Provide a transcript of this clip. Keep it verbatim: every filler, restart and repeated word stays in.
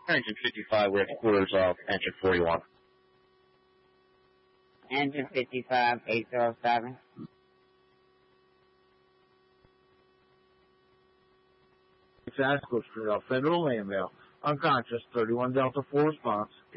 Engine fifty-five, we're at quarters of engine forty-one. Engine fifty-five, eight zero seven. It's Asco Street off Federal Landmail. Unconscious, thirty-one Delta four response.